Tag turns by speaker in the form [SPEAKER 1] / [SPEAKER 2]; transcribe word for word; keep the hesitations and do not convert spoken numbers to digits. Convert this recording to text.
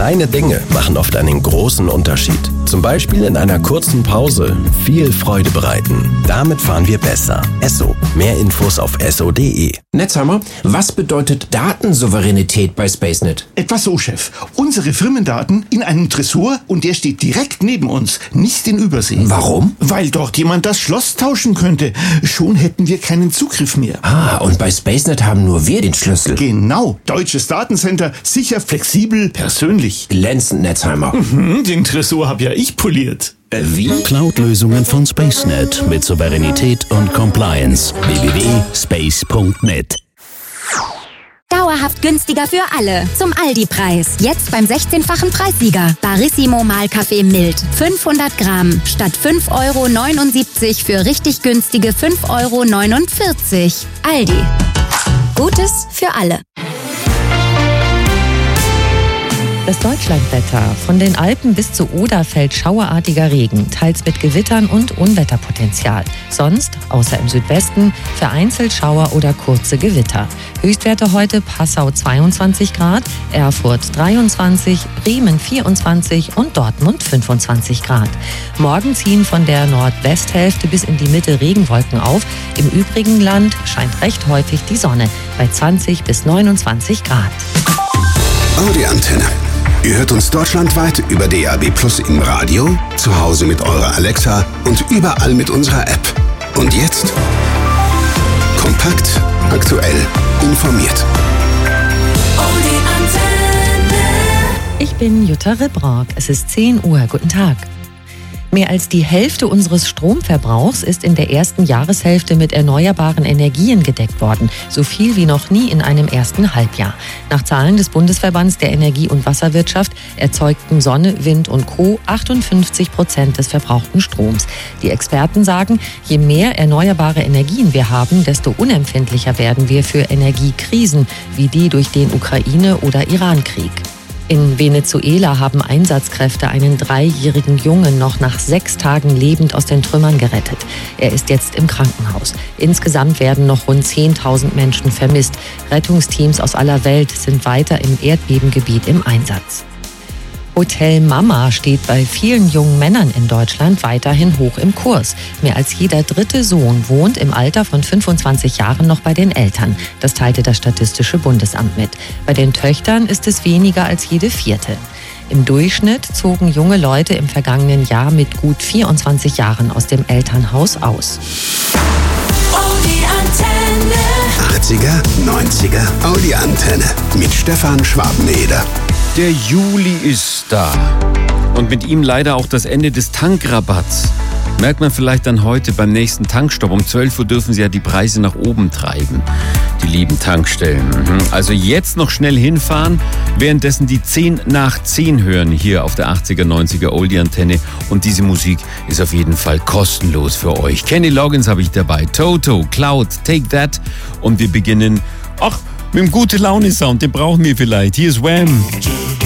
[SPEAKER 1] Kleine Dinge machen oft einen großen Unterschied. Zum Beispiel in einer kurzen Pause viel Freude bereiten. Damit fahren wir besser. Esso. Mehr Infos auf esso punkt de.
[SPEAKER 2] Netzhammer, was bedeutet Datensouveränität bei SpaceNet?
[SPEAKER 3] Etwa so, Chef. Unsere Firmendaten in einem Tresor und der steht direkt neben uns, nicht in Übersee.
[SPEAKER 2] Warum?
[SPEAKER 3] Weil dort jemand das Schloss tauschen könnte. Schon hätten wir keinen Zugriff mehr.
[SPEAKER 2] Ah, und bei SpaceNet haben nur wir den Schlüssel.
[SPEAKER 3] Genau. Deutsches Datencenter, sicher, flexibel, persönlich.
[SPEAKER 2] Glänzend, Netzhammer.
[SPEAKER 3] Mhm, den Tresor hab ja ich poliert.
[SPEAKER 2] Äh, wie?
[SPEAKER 4] Cloud-Lösungen von SpaceNet mit Souveränität und Compliance. w w w punkt space punkt net.
[SPEAKER 5] Dauerhaft günstiger für alle. Zum Aldi-Preis. Jetzt beim sechzehnfachen Preissieger. Barissimo Mahlkaffee mild. fünfhundert Gramm. Statt fünf Euro neunundsiebzig für richtig günstige fünf Euro neunundvierzig. Aldi. Gutes für alle.
[SPEAKER 6] Das Deutschlandwetter. Von den Alpen bis zur Oder fällt schauerartiger Regen, teils mit Gewittern und Unwetterpotenzial. Sonst, außer im Südwesten, vereinzelt Schauer oder kurze Gewitter. Höchstwerte heute Passau zweiundzwanzig Grad, Erfurt dreiundzwanzig, Bremen vierundzwanzig und Dortmund fünfundzwanzig Grad. Morgen ziehen von der Nordwesthälfte bis in die Mitte Regenwolken auf. Im übrigen Land scheint recht häufig die Sonne bei zwanzig bis neunundzwanzig Grad.
[SPEAKER 7] Audi Antenne. Ihr hört uns deutschlandweit über D A B Plus im Radio, zu Hause mit eurer Alexa und überall mit unserer App. Und jetzt kompakt, aktuell, informiert.
[SPEAKER 8] Audi Antenne.
[SPEAKER 6] Ich bin Jutta Ribrock. Es ist zehn Uhr. Guten Tag. Mehr als die Hälfte unseres Stromverbrauchs ist in der ersten Jahreshälfte mit erneuerbaren Energien gedeckt worden. So viel wie noch nie in einem ersten Halbjahr. Nach Zahlen des Bundesverbands der Energie- und Wasserwirtschaft erzeugten Sonne, Wind und Co. achtundfünfzig Prozent des verbrauchten Stroms. Die Experten sagen, je mehr erneuerbare Energien wir haben, desto unempfindlicher werden wir für Energiekrisen, wie die durch den Ukraine- oder Iran-Krieg. In Venezuela haben Einsatzkräfte einen dreijährigen Jungen noch nach sechs Tagen lebend aus den Trümmern gerettet. Er ist jetzt im Krankenhaus. Insgesamt werden noch rund zehntausend Menschen vermisst. Rettungsteams aus aller Welt sind weiter im Erdbebengebiet im Einsatz. Hotel Mama steht bei vielen jungen Männern in Deutschland weiterhin hoch im Kurs. Mehr als jeder dritte Sohn wohnt im Alter von fünfundzwanzig Jahren noch bei den Eltern. Das teilte das Statistische Bundesamt mit. Bei den Töchtern ist es weniger als jede vierte. Im Durchschnitt zogen junge Leute im vergangenen Jahr mit gut vierundzwanzig Jahren aus dem Elternhaus aus.
[SPEAKER 8] Audi Antenne.
[SPEAKER 7] achtziger, neunziger, Audi Antenne mit Stefan Schwabeneder.
[SPEAKER 9] Der Juli ist da und mit ihm leider auch das Ende des Tankrabatts. Merkt man vielleicht dann heute beim nächsten Tankstopp. Um zwölf Uhr dürfen sie ja die Preise nach oben treiben, die lieben Tankstellen. Also jetzt noch schnell hinfahren, währenddessen die zehn nach zehn hören hier auf der achtziger, neunziger Oldie Antenne. Und diese Musik ist auf jeden Fall kostenlos für euch. Kenny Loggins habe ich dabei, Toto, Cloud, Take That. Und wir beginnen, ach, mit dem Gute-Laune-Sound, den brauchen wir vielleicht. Hier ist Wham!